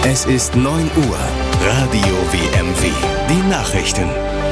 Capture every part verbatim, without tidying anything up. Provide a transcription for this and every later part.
Es ist neun Uhr. Radio W M W. Die Nachrichten.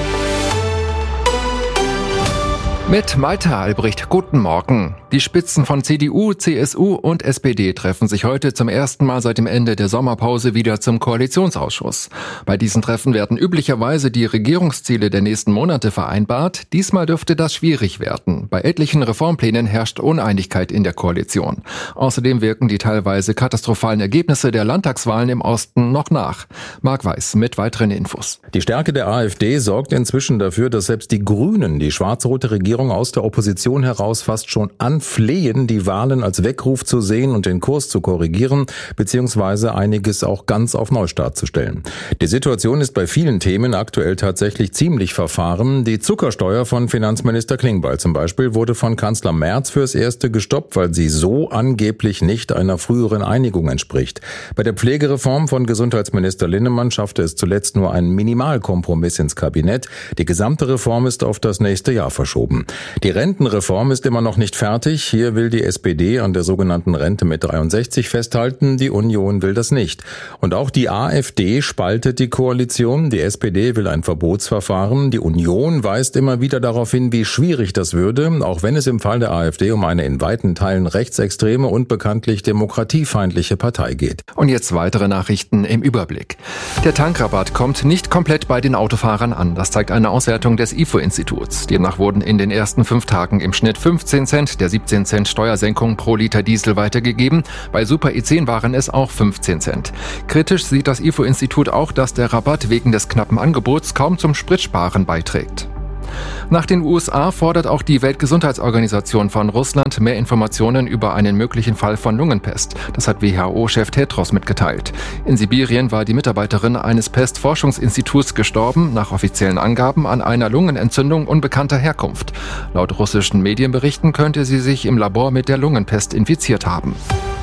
Mit Malte Albrecht, guten Morgen. Die Spitzen von C D U, C S U und S P D treffen sich heute zum ersten Mal seit dem Ende der Sommerpause wieder zum Koalitionsausschuss. Bei diesen Treffen werden üblicherweise die Regierungsziele der nächsten Monate vereinbart. Diesmal dürfte das schwierig werden. Bei etlichen Reformplänen herrscht Uneinigkeit in der Koalition. Außerdem wirken die teilweise katastrophalen Ergebnisse der Landtagswahlen im Osten noch nach. Marc Weiß mit weiteren Infos. Die Stärke der AfD sorgt inzwischen dafür, dass selbst die Grünen die schwarz-rote Regierung aus der Opposition heraus fast schon anflehen, die Wahlen als Weckruf zu sehen und den Kurs zu korrigieren, beziehungsweise einiges auch ganz auf Neustart zu stellen. Die Situation ist bei vielen Themen aktuell tatsächlich ziemlich verfahren. Die Zuckersteuer von Finanzminister Klingbeil zum Beispiel wurde von Kanzler Merz fürs Erste gestoppt, weil sie so angeblich nicht einer früheren Einigung entspricht. Bei der Pflegereform von Gesundheitsminister Linnemann schaffte es zuletzt nur ein Minimalkompromiss ins Kabinett. Die gesamte Reform ist auf das nächste Jahr verschoben. Die Rentenreform ist immer noch nicht fertig. Hier will die S P D an der sogenannten Rente mit dreiundsechzig festhalten. Die Union will das nicht. Und auch die AfD spaltet die Koalition. Die S P D will ein Verbotsverfahren. Die Union weist immer wieder darauf hin, wie schwierig das würde, auch wenn es im Fall der AfD um eine in weiten Teilen rechtsextreme und bekanntlich demokratiefeindliche Partei geht. Und jetzt weitere Nachrichten im Überblick. Der Tankrabatt kommt nicht komplett bei den Autofahrern an. Das zeigt eine Auswertung des I F O-Instituts. Demnach wurden in den ersten fünf Tagen im Schnitt fünfzehn Cent der siebzehn Cent Steuersenkung pro Liter Diesel weitergegeben. Bei Super E zehn waren es auch fünfzehn Cent. Kritisch sieht das I F O-Institut auch, dass der Rabatt wegen des knappen Angebots kaum zum Spritsparen beiträgt. Nach den U S A fordert auch die Weltgesundheitsorganisation von Russland mehr Informationen über einen möglichen Fall von Lungenpest. Das hat W H O-Chef Tedros mitgeteilt. In Sibirien war die Mitarbeiterin eines Pestforschungsinstituts gestorben, nach offiziellen Angaben an einer Lungenentzündung unbekannter Herkunft. Laut russischen Medienberichten könnte sie sich im Labor mit der Lungenpest infiziert haben.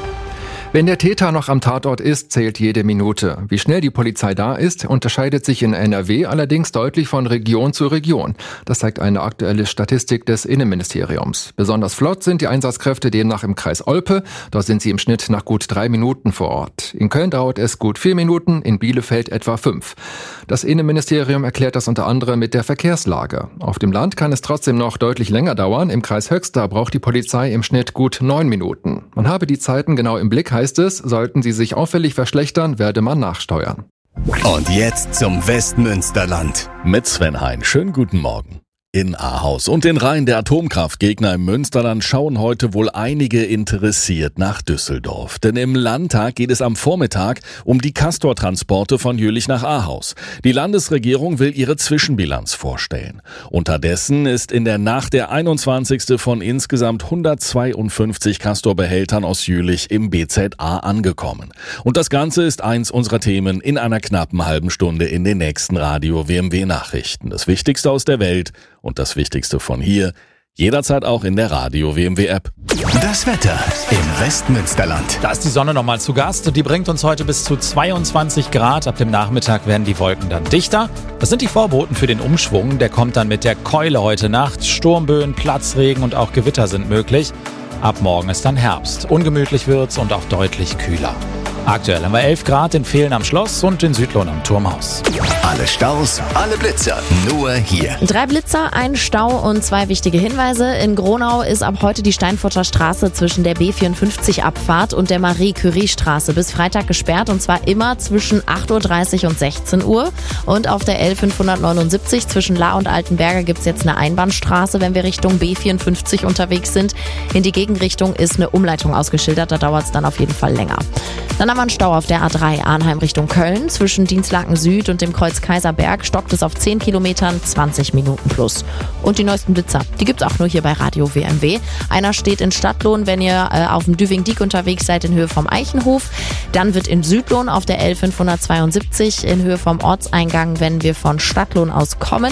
Wenn der Täter noch am Tatort ist, zählt jede Minute. Wie schnell die Polizei da ist, unterscheidet sich in N R W allerdings deutlich von Region zu Region. Das zeigt eine aktuelle Statistik des Innenministeriums. Besonders flott sind die Einsatzkräfte demnach im Kreis Olpe. Dort sind sie im Schnitt nach gut drei Minuten vor Ort. In Köln dauert es gut vier Minuten, in Bielefeld etwa fünf. Das Innenministerium erklärt das unter anderem mit der Verkehrslage. Auf dem Land kann es trotzdem noch deutlich länger dauern. Im Kreis Höxter braucht die Polizei im Schnitt gut neun Minuten. Man habe die Zeiten genau im Blick, heißt es, sollten sie sich auffällig verschlechtern, werde man nachsteuern. Und jetzt zum Westmünsterland. Mit Sven Hein. Schönen guten Morgen. In Ahaus und den Reihen der Atomkraftgegner im Münsterland schauen heute wohl einige interessiert nach Düsseldorf. Denn im Landtag geht es am Vormittag um die Castor-Transporte von Jülich nach Ahaus. Die Landesregierung will ihre Zwischenbilanz vorstellen. Unterdessen ist in der Nacht der einundzwanzigste von insgesamt hundertzweiundfünfzig Castor-Behältern aus Jülich im B Z A angekommen. Und das Ganze ist eins unserer Themen in einer knappen halben Stunde in den nächsten Radio W M W Nachrichten. Das Wichtigste aus der Welt und das Wichtigste von hier, jederzeit auch in der Radio W M W App. Das Wetter im Westmünsterland. Da ist die Sonne nochmal zu Gast und die bringt uns heute bis zu zweiundzwanzig Grad. Ab dem Nachmittag werden die Wolken dann dichter. Das sind die Vorboten für den Umschwung. Der kommt dann mit der Keule heute Nacht. Sturmböen, Platzregen und auch Gewitter sind möglich. Ab morgen ist dann Herbst. Ungemütlich wird's und auch deutlich kühler. Aktuell haben wir elf Grad in Vehlen am Schloss und in Südlohn am Turmhaus. Alle Staus, alle Blitzer, nur hier. Drei Blitzer, ein Stau und zwei wichtige Hinweise. In Gronau ist ab heute die Steinfurter Straße zwischen der B vierundfünfzig Abfahrt und der Marie-Curie-Straße bis Freitag gesperrt. Und zwar immer zwischen acht Uhr dreißig und sechzehn Uhr. Und auf der L fünfhundertneunundsiebzig zwischen Lahr und Altenberger gibt es jetzt eine Einbahnstraße, wenn wir Richtung B vierundfünfzig unterwegs sind. In die Gegenrichtung ist eine Umleitung ausgeschildert, da dauert es dann auf jeden Fall länger. Dann haben wir einen Stau auf der A drei Arnheim Richtung Köln. Zwischen Dienstlaken Süd und dem Kreuz Kaiserberg stockt es auf zehn Kilometern, zwanzig Minuten plus. Und die neuesten Blitzer, die gibt's auch nur hier bei Radio W M W. Einer steht in Stadtlohn, wenn ihr äh, auf dem Düving-Diek unterwegs seid, in Höhe vom Eichenhof. Dann wird in Südlohn auf der L fünfhundertzweiundsiebzig in Höhe vom Ortseingang, wenn wir von Stadtlohn aus kommen.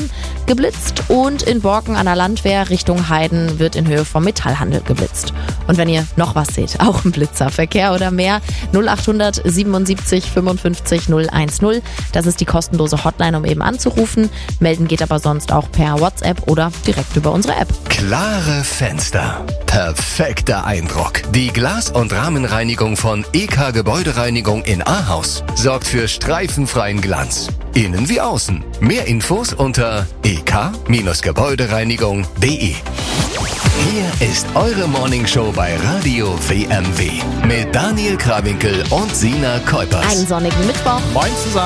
geblitzt und in Borken an der Landwehr Richtung Heiden wird in Höhe vom Metallhandel geblitzt. Und wenn ihr noch was seht, auch ein Blitzer, Verkehr oder mehr, null acht hundert siebenundsiebzig fünfundfünfzig null eins null. Das ist die kostenlose Hotline, um eben anzurufen. Melden geht aber sonst auch per WhatsApp oder direkt über unsere App. Klare Fenster. Perfekter Eindruck. Die Glas- und Rahmenreinigung von E K Gebäudereinigung in Ahaus sorgt für streifenfreien Glanz. Innen wie außen. Mehr Infos unter e k Gebäudereinigung punkt d e. Hier ist eure Morningshow bei Radio W M W mit Daniel Krawinkel und Sina Kuipers. Einen sonnigen Mittwoch. Moin zusammen.